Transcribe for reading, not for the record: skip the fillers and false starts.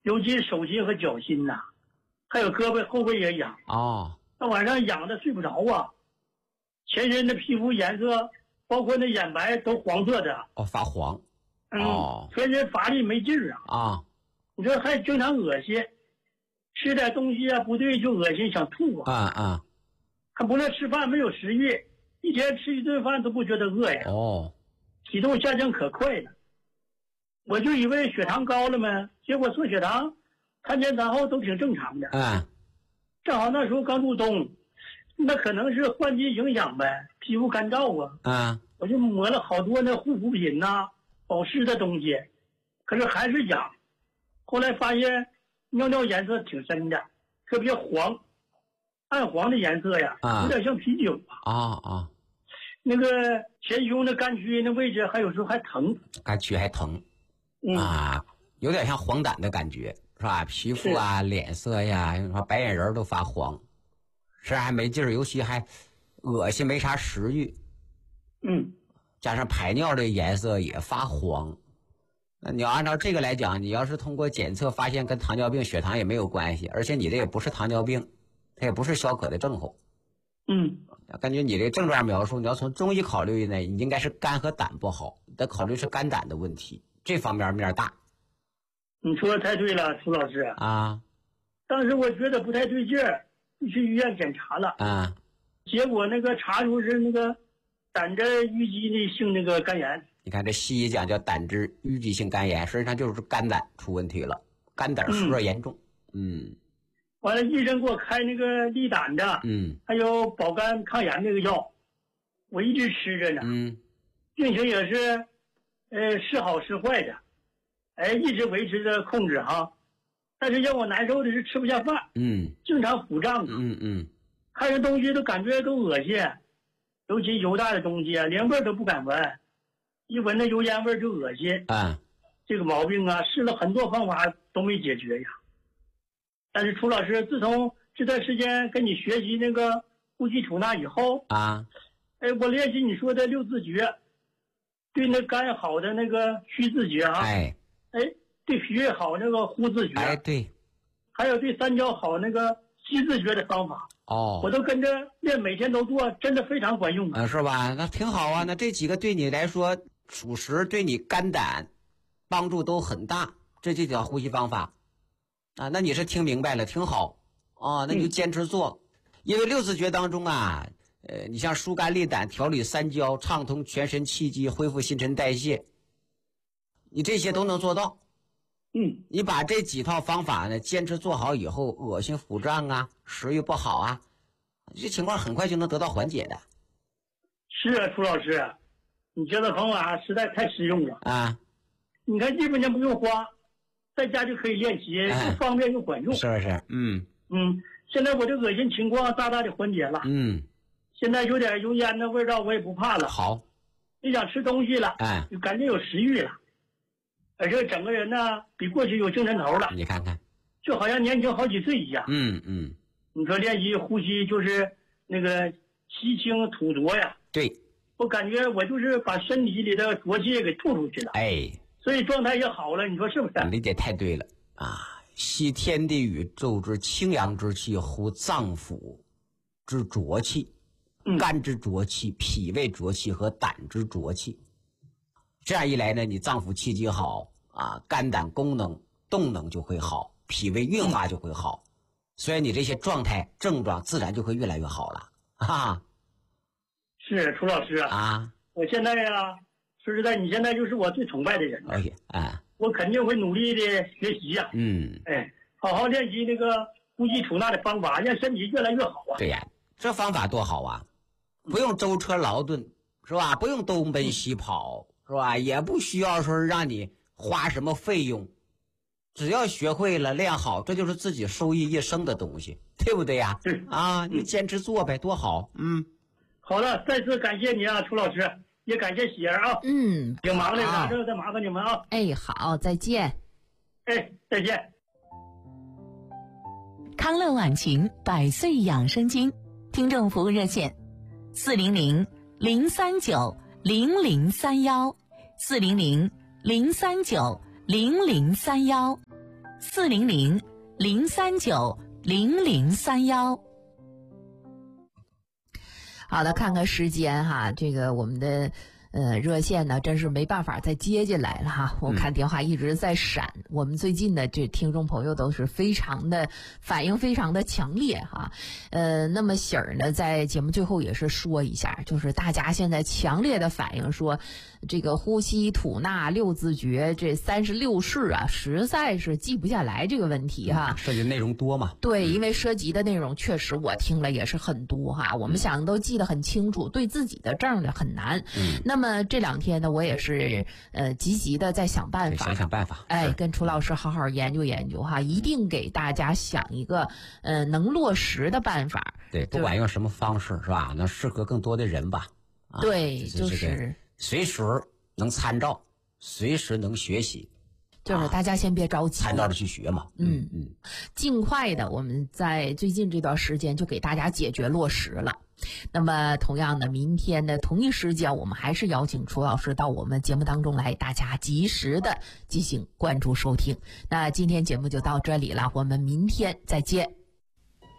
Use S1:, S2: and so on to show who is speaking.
S1: 尤其手心和脚心呐，还有胳膊后背也痒。
S2: 哦，
S1: 那晚上痒的睡不着啊，全身的皮肤颜色，包括那眼白都黄色的。
S2: 哦，发黄。
S1: 全身乏力没劲儿啊。你说还经常恶心，吃点东西啊不对就恶心想吐啊。还不能吃饭没有食欲，一天吃一顿饭都不觉得饿呀。体重下降可快了。我就以为血糖高了嘛，结果测血糖，餐前餐后都挺正常的。正好那时候刚入冬，那可能是换季影响呗，皮肤干燥啊。我就抹了好多那护肤品呐、保湿的东西，可是还是痒。后来发现尿尿颜色挺深的，特别黄，暗黄的颜色呀，有点像啤酒啊。那个前胸的肝区那位置还有时候还疼，
S2: 肝区还疼。有点像黄疸的感觉，是吧？皮肤啊、脸色呀，白眼仁都发黄，实在还没劲儿，尤其还恶心，没啥食欲。加上排尿的颜色也发黄。那你要按照这个来讲，你要是通过检测发现跟糖尿病血糖也没有关系，而且你这也不是糖尿病，它也不是小可的症候。根据你这症状描述，你要从中医考虑呢，你应该是肝和胆不好，你得考虑是肝胆的问题，这方面面大。
S1: 你说的太对了，楚老师啊。当时我觉得不太对劲儿，去医院检查了结果那个查出是那个胆汁淤积性那个肝炎。
S2: 你看这西医讲叫胆汁淤积性肝炎，实际上就是肝胆出问题了，肝胆湿热严重。
S1: 完了，医生给我开那个利胆的，还有保肝抗炎那个药，我一直吃着呢，病情也是，时好时坏的，一直维持着控制哈。但是让我难受的是吃不下饭，经常腹胀看着东西都感觉都恶心，尤其油大的东西啊，连味儿都不敢闻，一闻那油烟味儿就恶心。这个毛病啊，试了很多方法都没解决呀。但是楚老师，自从这段时间跟你学习那个呼吸吐纳以后我练习你说的六字诀，对那肝好的那个虚字诀对脾胃好那个呼字诀，
S2: 对，
S1: 还有对三焦好那个吸字诀的方法我都跟着练，每天都做，真的非常管用
S2: 是吧？那挺好啊。那这几个对你来说属实对你肝胆帮助都很大，这就叫呼吸方法那你是听明白了，挺好那你就坚持做。因为六字诀当中你像疏肝利胆、调理三焦、畅通全身气机、恢复新陈代谢，你这些都能做到。你把这几套方法呢坚持做好以后，恶心腹胀食欲不好这情况很快就能得到缓解的。
S1: 是啊，楚老师，你这个方法实在太实用了你看基本上不用花，在家就可以练习，又方便又管用。
S2: 是不是？
S1: 现在我这恶心情况大大的缓解了。现在有点油烟的味道我也不怕了。
S2: 好，
S1: 你想吃东西了就感觉有食欲了，而且整个人呢比过去有精神头了。
S2: 你看看，
S1: 就好像年轻好几岁一样。你说练习呼吸就是那个吸清吐浊呀。
S2: 对，
S1: 我感觉我就是把身体里的浊气给吐出去了。所以状态也好了，你说是不是？
S2: 理解太对了吸天地宇宙之清阳之气，呼脏腑之浊气，肝之浊气、脾胃浊气和胆之浊气。这样一来呢，你脏腑气机好肝胆功能动能就会好，脾胃运化就会好，所以你这些状态症状自然就会越来越好了
S1: 是楚老师我现在说实在，你现在就是我最崇拜的人我肯定会努力的学习好好练习那个呼吸吐纳的方法，让身体越来越好
S2: 对呀，这方法多好不用舟车劳顿，是吧？不用东奔西跑，是吧？也不需要说让你花什么费用，只要学会了练好，这就是自己受益一生的东西，对不对呀？你坚持做呗，多好。
S1: 好了，再次感谢你楚老师，也感谢喜儿挺忙的，啥时候再麻烦你们
S3: 好，再见。
S1: 再见。
S3: 康乐晚晴100岁养生经听众服务热线400-039-0031 400-039-0031。 400-039-0031。好的，看看时间哈，这个我们的热线呢，真是没办法再接进来了哈。我看电话一直在闪。我们最近的这听众朋友都是非常的反应非常的强烈哈。那么喜儿呢，在节目最后也是说一下，就是大家现在强烈的反映说，这个呼吸吐纳六字诀这36式啊，实在是记不下来这个问题哈。
S2: 涉及内容多嘛？
S3: 对，因为涉及的内容确实我听了也是很多哈。我们想都记得很清楚，对自己的证呢很难。那么这2天呢，我也是积极的在想办法，
S2: 想办法，
S3: 跟楚老师好好研究研究哈，一定给大家想一个能落实的办法。
S2: 对，不管用什么方式是吧？能适合更多的人吧。
S3: 对，就是
S2: 随时能参照，随时能学习。
S3: 就是大家先别着急，
S2: 参照着去学嘛。
S3: 尽快的，我们在最近这段时间就给大家解决落实了。那么同样的，明天的同一时间，我们还是邀请楚老师到我们节目当中来，大家及时的进行关注收听。那今天节目就到这里了，我们明天再见。